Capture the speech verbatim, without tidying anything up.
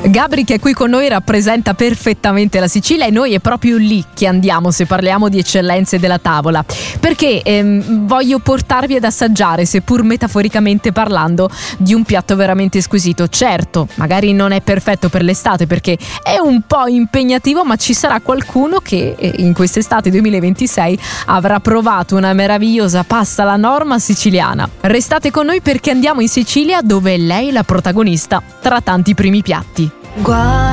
Gabri, che è qui con noi, rappresenta perfettamente la Sicilia e noi è proprio lì che andiamo se parliamo di eccellenze della tavola, perché ehm, voglio portarvi ad assaggiare, seppur metaforicamente parlando, di un piatto veramente squisito. Certo, magari non è perfetto per l'estate perché è un po' impegnativo, ma ci sarà qualcuno che eh, in quest'estate duemilaventisei avrà provato una meravigliosa pasta alla norma siciliana. Restate con noi perché andiamo in Sicilia, dove lei è la protagonista tra tanti primi piatti. Gua-